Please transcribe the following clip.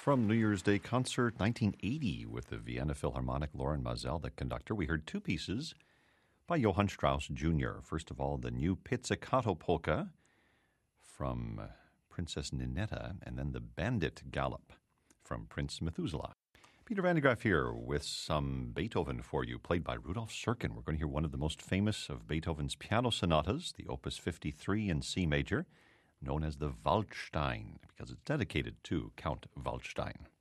From New Year's Day concert 1980 with the Vienna Philharmonic, Loren Maazel, the conductor, we heard two pieces by Johann Strauss Jr. First of all, the new Pizzicato Polka from Princess Ninetta, and then the Bandit Gallop from Prince Methuselah. Peter Van de Graaff here with some Beethoven for you, played by Rudolf Serkin. We're going to hear one of the most famous of Beethoven's piano sonatas, the Opus 53 in C major, known as the Waldstein, because it's dedicated to Count Waldstein.